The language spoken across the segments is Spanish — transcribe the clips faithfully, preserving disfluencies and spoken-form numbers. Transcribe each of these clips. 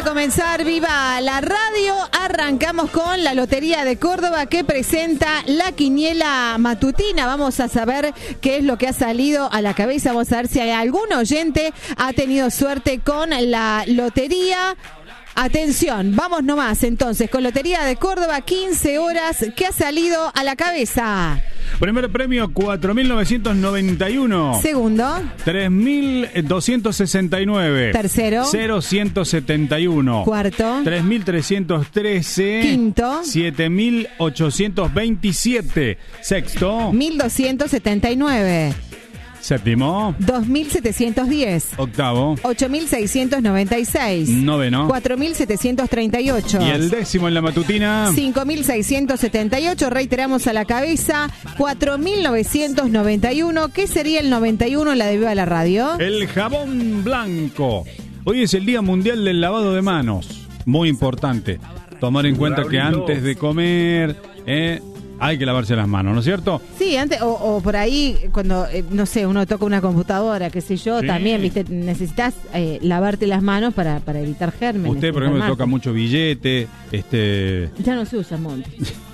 comenzar Viva la Radio, arrancamos con la Lotería de Córdoba que presenta la quiniela matutina. Vamos a saber qué es lo que ha salido a la cabeza. Vamos a ver si hay algún oyente ha tenido suerte con la lotería. Atención, vamos nomás entonces con Lotería de Córdoba, quince horas, ¿qué ha salido a la cabeza? Primer premio, cuatro mil novecientos noventa y uno. Segundo, tres mil doscientos sesenta y nueve. Tercero, cero ciento setenta y uno. Cuarto, tres mil trescientos trece. Quinto, siete mil ochocientos veintisiete. Sexto, mil doscientos setenta y nueve. Séptimo, dos mil setecientos diez. octavo, ocho mil seiscientos noventa y seis. noveno, cuatro mil setecientos treinta y ocho. y el décimo en la matutina, cinco mil seiscientos setenta y ocho. Reiteramos a la cabeza, cuatro mil novecientos noventa y uno. ¿Qué sería el noventa y uno en la de Viva la Radio? el jabón blanco. Hoy es el Día Mundial del Lavado de Manos. Muy importante tomar en cuenta que antes de comer, eh, hay que lavarse las manos, ¿no es cierto? Sí, antes, o, o por ahí, cuando, eh, no sé, uno toca una computadora, qué sé yo, Sí. también, viste, necesitas eh, lavarte las manos para, para evitar gérmenes. Usted, por ejemplo, enfermarte. toca mucho billete, este... Ya no se usa, Monty.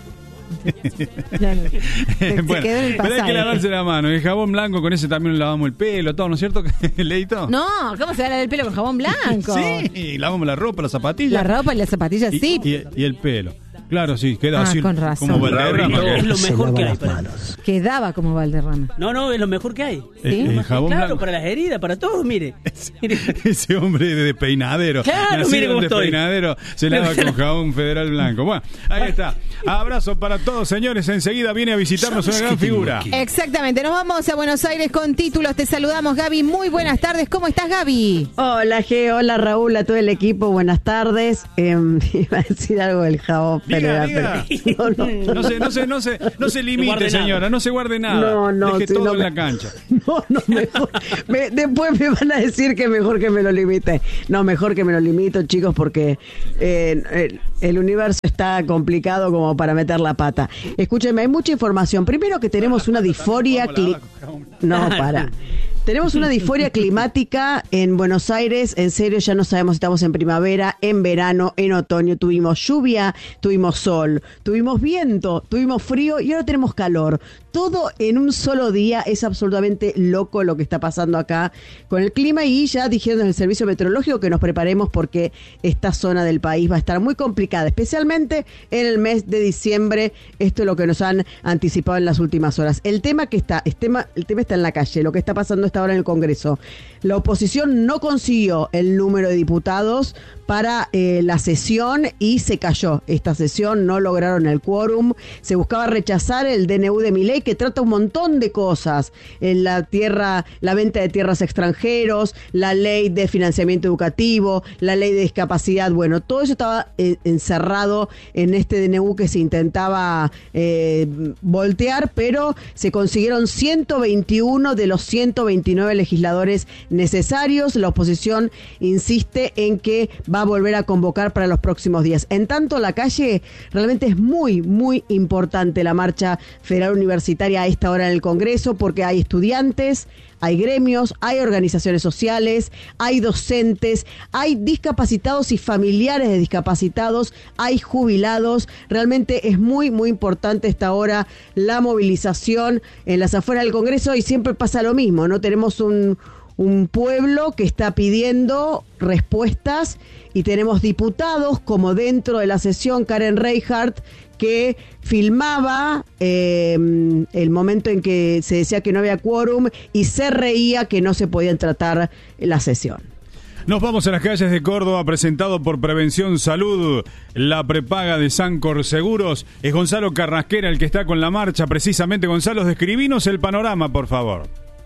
Ya no. Se, bueno, se quedó en el pero hay que pasado. lavarse la mano. El jabón blanco, con ese también lavamos el pelo, todo, ¿no es cierto? ¿Leíto? No, ¿cómo se va a lavar el pelo con jabón blanco? Sí, lavamos la ropa, las zapatillas. La ropa y las zapatillas, y, sí. y, y el pelo. Claro, sí, queda Ah, así con razón. como Valderrama. que- Es lo mejor que hay. Para... Quedaba como Valderrama. No, no, es lo mejor que hay. El, ¿Sí? el jabón Claro, blanco. para las heridas, para todo, mire. Mire. Ese hombre de peinadero. Claro, Nacido mire cómo de estoy. peinadero se lava con jabón federal blanco. Bueno, ahí está. Abrazo para todos, señores. Enseguida viene a visitarnos una gran figura. Exactamente, nos vamos a Buenos Aires con títulos. Te saludamos, Gaby. Muy buenas tardes. ¿Cómo estás, Gaby? Hola, G, hola Raúl, a todo el equipo, buenas tardes. Eh, iba a decir algo del jabón, pero Diga, era- diga. pero- no, no, No se, no se, no se, no se No limite, guarde nada. señora. No se guarde nada. No, no, Deje sí, todo no en me- la cancha. no, no, mejor. me- después me van a decir que mejor que me lo limite. No, mejor que me lo limito, chicos, porque eh, el, el universo está complicado como para meter la pata. Escúchenme, hay mucha información. Primero que tenemos una disforia... cli- No, para. Tenemos una disforia climática en Buenos Aires, en serio, ya no sabemos si estamos en primavera, en verano, en otoño. Tuvimos lluvia, tuvimos sol, tuvimos viento, tuvimos frío y ahora tenemos calor. Todo en un solo día. Es absolutamente loco lo que está pasando acá con el clima, y ya dijeron en el servicio meteorológico que nos preparemos porque esta zona del país va a estar muy complicada, especialmente en el mes de diciembre. Esto es lo que nos han anticipado en las últimas horas. El tema que está, el tema, el tema está en la calle, lo que está pasando esta hora en el Congreso. La oposición no consiguió el número de diputados para eh, la sesión y se cayó esta sesión, no lograron el quórum. Se buscaba rechazar el D N U de Milei, que trata un montón de cosas, en la tierra, la venta de tierras a extranjeros, la ley de financiamiento educativo, la ley de discapacidad. Bueno, todo eso estaba eh, encerrado en este D N U que se intentaba eh, voltear, pero se consiguieron ciento veintiuno de los ciento veintinueve legisladores necesarios. La oposición insiste en que va a volver a convocar para los próximos días. En tanto, la calle realmente es muy, muy importante, la marcha federal universitaria a esta hora en el Congreso, porque hay estudiantes, hay gremios, hay organizaciones sociales, hay docentes, hay discapacitados y familiares de discapacitados, hay jubilados. Realmente es muy, muy importante esta hora la movilización en las afueras del Congreso, y siempre pasa lo mismo, ¿no? Tenemos un, un pueblo que está pidiendo respuestas, y tenemos diputados como dentro de la sesión Karen Reinhardt, que filmaba eh, el momento en que se decía que no había quórum y se reía que no se podía tratar la sesión. Nos vamos a las calles de Córdoba, presentado por Prevención Salud, la prepaga de Sancor Seguros. Es Gonzalo Carrasquera el que está con la marcha. Precisamente, Gonzalo, describinos el panorama, por favor.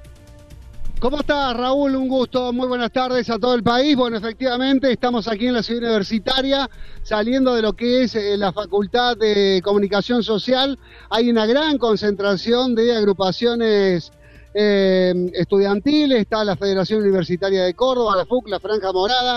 ¿Cómo estás, Raúl? Un gusto, muy buenas tardes a todo el país. Bueno, efectivamente, estamos aquí en la ciudad universitaria, saliendo de lo que es eh, la Facultad de Comunicación Social. Hay una gran concentración de agrupaciones eh, estudiantiles, está la Federación Universitaria de Córdoba, la F U C, la Franja Morada,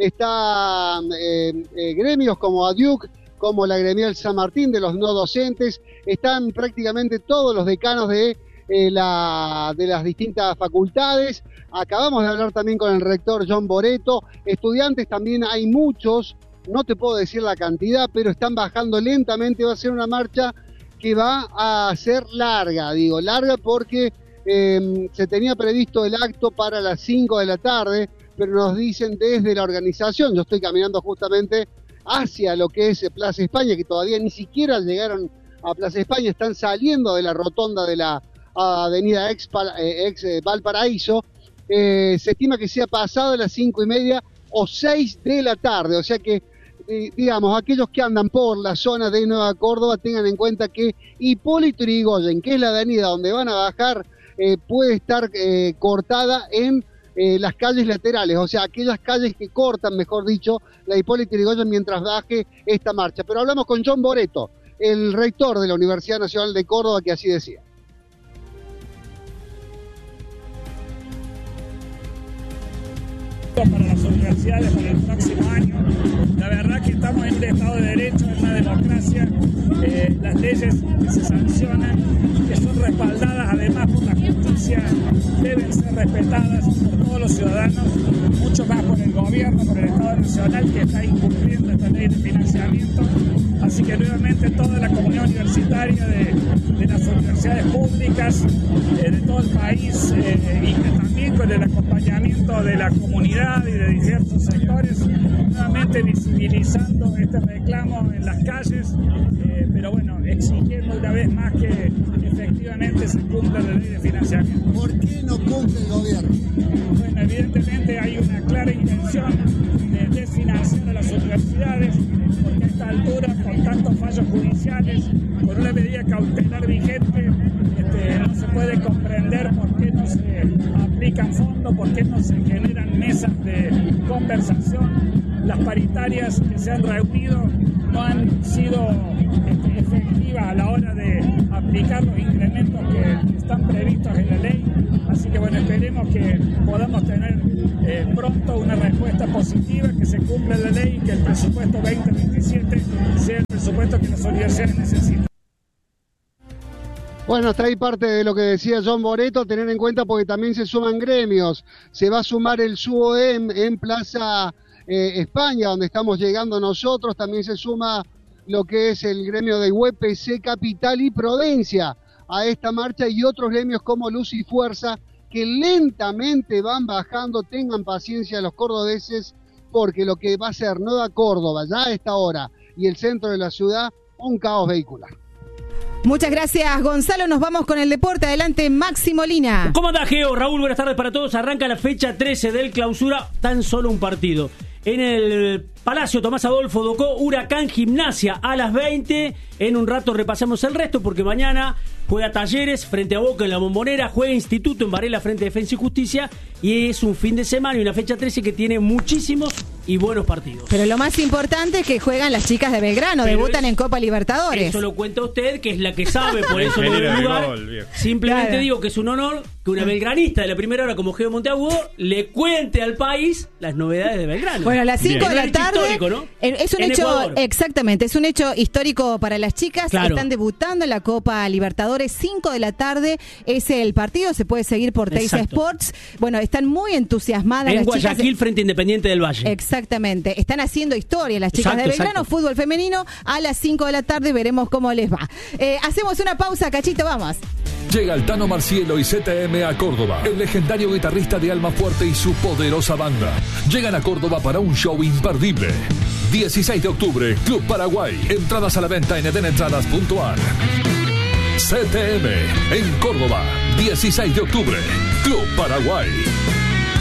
está eh, eh, gremios como ADIUC, como la gremial San Martín de los no docentes, están prácticamente todos los decanos de eh, la, de las distintas facultades. Acabamos de hablar también con el rector John Boreto. Estudiantes también hay muchos, no te puedo decir la cantidad, pero están bajando lentamente. Va a ser una marcha que va a ser larga, digo, larga porque eh, se tenía previsto el acto para las cinco de la tarde, pero nos dicen desde la organización, yo estoy caminando justamente hacia lo que es Plaza España, que todavía ni siquiera llegaron a Plaza España, están saliendo de la rotonda de la avenida ex, ex Valparaíso, eh, se estima que sea pasado a las cinco y media o seis de la tarde, o sea que, eh, digamos, aquellos que andan por la zona de Nueva Córdoba tengan en cuenta que Hipólito Yrigoyen, que es la avenida donde van a bajar, eh, puede estar eh, cortada en Eh, las calles laterales, o sea, aquellas calles que cortan, mejor dicho, la Hipólito Yrigoyen mientras baje esta marcha. Pero hablamos con John Boreto, el rector de la Universidad Nacional de Córdoba, que así decía. Para las universidades para el próximo año, la verdad que estamos en un Estado de Derecho, en una democracia, eh, las leyes que se sancionan, que son respaldadas además por la justicia, deben ser respetadas por todos los ciudadanos, mucho más por el gobierno, por el Estado Nacional que está incumpliendo esta ley de financiamiento. Así que nuevamente toda la comunidad universitaria de, de las universidades públicas eh, de todo el país eh, y que también con el acompañamiento de la comunidad y de diversos sectores, nuevamente visibilizando este reclamo en las calles, eh, pero bueno, exigiendo una vez más que efectivamente se cumpla la ley de financiamiento. ¿Por qué no cumple el gobierno? Bueno, evidentemente hay una clara intención de desfinanciar a las universidades, porque a esta altura, con tantos fallos judiciales, con una medida cautelar vigente, este, no se puede comprender por qué no se aplican fondos, por qué no se generan mesas de conversación. Las paritarias que se han reunido no han sido este, efectivas a la hora de aplicar los incrementos que están previstos en la ley. Así que bueno, esperemos que podamos tener eh, pronto una respuesta positiva, que se cumpla la ley y que el presupuesto veinte veintisiete sea el presupuesto que las universidades necesitan. Bueno, hasta ahí parte de lo que decía John Boreto, tener en cuenta porque también se suman gremios. Se va a sumar el SUOEM en Plaza eh, España, donde estamos llegando nosotros. También se suma lo que es el gremio de U P C Capital y Prodencia a esta marcha, y otros gremios como Luz y Fuerza, que lentamente van bajando. Tengan paciencia los cordobeses, porque lo que va a ser Nueva Córdoba ya a esta hora y el centro de la ciudad, un caos vehicular. Muchas gracias, Gonzalo. Nos vamos con el deporte. Adelante, Maxi Molina. ¿Cómo anda, Geo? Raúl, buenas tardes para todos. Arranca la fecha trece del Clausura, tan solo un partido. En el Palacio Tomás Adolfo Docó, Huracán Gimnasia a las veinte. En un rato repasamos el resto, porque mañana juega Talleres frente a Boca en la Bombonera, juega Instituto en Varela frente a Defensa y Justicia, y es un fin de semana y una fecha trece que tiene muchísimos y buenos partidos. Pero lo más importante es que juegan las chicas de Belgrano, Pero debutan es, en Copa Libertadores. Eso lo cuenta usted, que es la que sabe, por eso lo del lugar. Gol, Simplemente claro. digo que es un honor que una belgranista de la primera hora como Geo Monteagudo le cuente al país las novedades de Belgrano. Bueno, a las cinco de la tarde histórico, ¿no? Es un en hecho, Ecuador. Exactamente, es un hecho histórico para las chicas. Claro. Están debutando en la Copa Libertadores. Cinco de la tarde es el partido, se puede seguir por Teisa Sports. Bueno, están muy entusiasmadas en las Guayaquil chicas. frente a Independiente del Valle. Exactamente, están haciendo historia las chicas exacto, de Belgrano, exacto. Fútbol femenino a las cinco de la tarde, veremos cómo les va. Eh, hacemos una pausa, Cachito, vamos. Llega el Tano Marcielo y Z M a Córdoba. El legendario guitarrista de Alma Fuerte y su poderosa banda llegan a Córdoba para un show imperdible. dieciséis de octubre, Club Paraguay. Entradas a la venta en eden entradas punto a r. Z M en Córdoba, dieciséis de octubre, Club Paraguay.